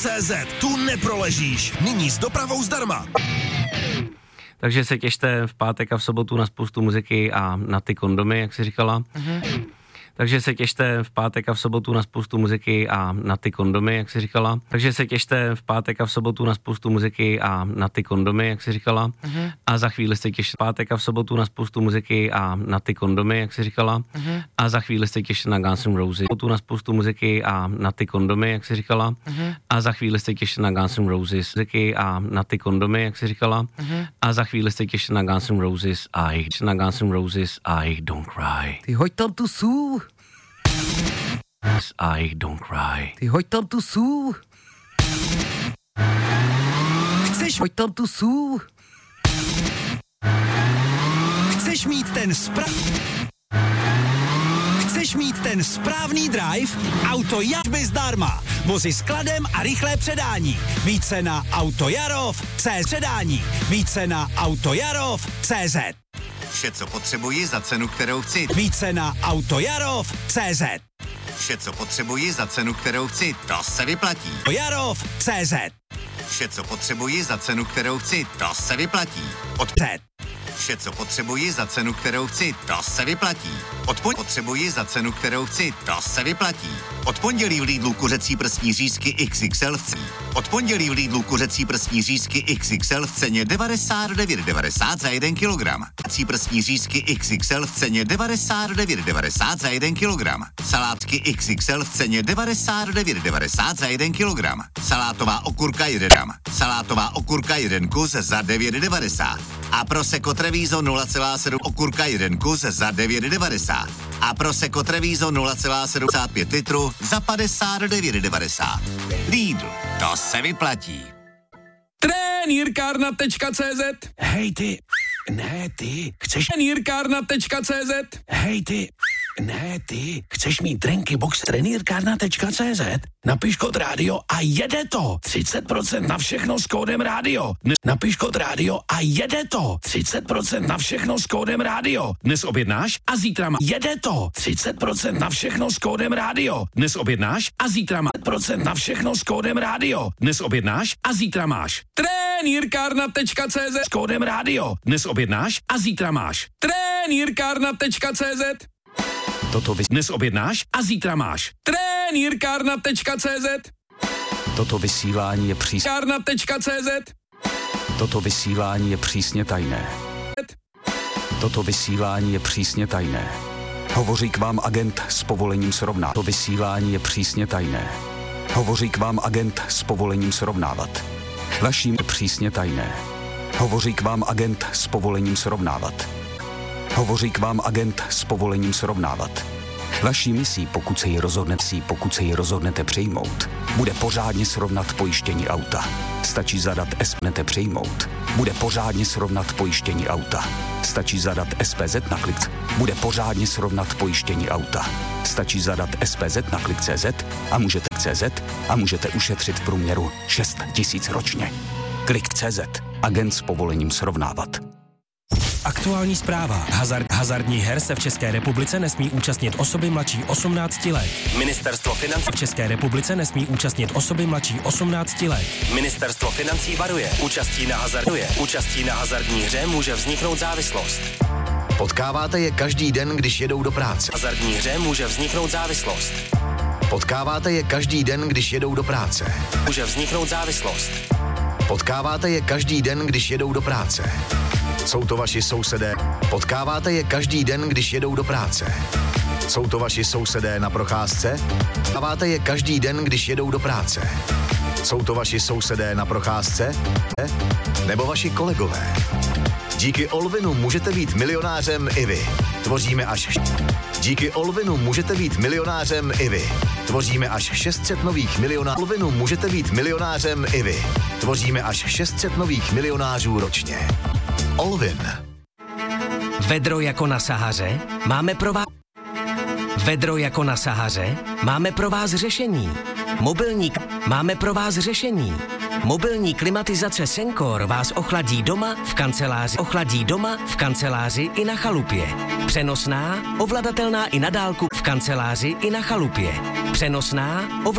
CZ. Tu neproležíš. Nyní s dopravou zdarma. Takže se těšte v pátek a v sobotu na spoustu muziky a na ty kondomy, jak jsi říkala. Takže se těšte v pátek a v sobotu na spoustu muziky a na ty kondomy, jak jsi říkala. Takže se těšte v pátek a v sobotu na spoustu muziky a na ty kondomy, jak jsi říkala. A za chvíli se těšte v pátek a v sobotu na spoustu muziky a na ty kondomy, jak jsi říkala. A za chvíli se těšte na Guns N' Roses. Na spoustu muziky a na ty kondomy, jak jsi říkala. A za chvíli se těšte na Guns N' Roses. Muziky a na ty kondomy, jak jsi říkala. A za chvíli se těšte na Guns N' Roses a I Don't Cry. Ty hoď tam tu sůl. I Don't Cry. Ty hoď tam tu sůl. Hoď tam tu sůl. Chceš mít ten správný drive? Auto Jaro zdarma. Vozy s kladem a rychlé předání. Více na autojarov.cz. Více na autojarov.cz. Vše, co potřebuji za cenu, kterou chci. Více na autojarov.cz. Vše, co potřebuji za cenu, kterou chci, to se vyplatí. Jarov.cz. Vše, co potřebuji za cenu, kterou chci, to se vyplatí. Vše, co potřebuji za cenu, kterou chci, to se vyplatí. Potřebuji za cenu, kterou chci, to se vyplatí. Od pondělí v Lidlu kuřecí prsní řízky XXL v ceně. Od pondělí v Lidlu kuřecí prsní řízky XXL v ceně 99,90 za 1 kilogram. Kuřecí prsní řízky XXL v ceně 99,90 za 1 kilogram. Salátky XXL v ceně 99,90 za 1 kilogram. Salátová okurka 1 gram. Salátová okurka 1 kus za 9,90. A Prosecco Treviso 0,7 okurka 1 kus za 9,90. A Prosecco Treviso 0,75 litru za 59,90. Lidl, to se vyplatí. Trenýrkárna.cz. Hej ty, ne ty, chceš Trenýrkárna.cz. Hej ty, ne ty, chceš mít drinky box trenýrkárna.cz? Napiš kód rádio a jede to. 30% na všechno s kódem rádio. Napiš kód rádio a jede to. 30% na všechno s kódem rádio. Dnes objednáš a zítra má. Jede to. 30% na všechno s kódem rádio. Dnes objednáš a zítra má. 30% na všechno s kódem rádio. Dnes objednáš a zítra máš. Trenýrkárna.cz. S kódem rádio. Dnes objednáš a zítra máš. Trenýrkárna.cz. Dnes objednáš a zítra máš. Trenýrkárna.cz. Toto vysílání je přísně. Toto vysílání je přísně tajné. Toto vysílání je přísně tajné. Hovoří k vám agent s povolením srovnávat. Toto vysílání je přísně tajné. Hovoří k vám agent s povolením srovnávat. Vaším je přísně tajné. Hovoří k vám agent s povolením srovnávat. Hovoří k vám agent s povolením srovnávat. Vaší misí, pokud se ji rozhodnete přijmout, bude pořádně srovnat pojištění auta. Stačí zadat SPZ přijmout. Bude pořádně srovnat pojištění auta. Stačí zadat SPZ na klik. Bude pořádně srovnat pojištění auta. Stačí zadat SPZ na klik.cz a můžete ušetřit v průměru 6 000 ročně. Klik.cz. Agent s povolením srovnávat. Aktuální zpráva. Hazardních her se v České republice nesmí účastnit osoby mladší 18 let. Ministerstvo financí v České republice nesmí účastnit osoby mladší 18 let. Ministerstvo financí varuje. Účastí na hazardní hře může vzniknout závislost. Potkáváte je každý den, když jedou do práce. Hazardní hře může vzniknout závislost. Potkáváte je každý den, když jedou do práce. Může vzniknout závislost. Potkáváte je každý den, když jedou do práce. Jsou to vaši sousedé. Potkáváte je každý den, když jedou do práce. Jsou to vaši sousedé na procházce? Potkáváte je každý den, když jedou do práce. Jsou to vaši sousedé na procházce? Nebo vaši kolegové? Díky Olvinu můžete být milionářem i vy. Díky Olvinu můžete být milionářem i vy. Tvoříme až 600 nových milionářů. Olvinu můžete být milionářem i vy. Tvoříme až 600 nových milionářů ročně. Olvin. Vedro jako na Sahaře? Máme pro vás řešení. Mobilní klimatizace Sencor vás ochladí doma, v kanceláři i na chalupě. Přenosná, ovladatelná i na dálku v kanceláři i na chalupě.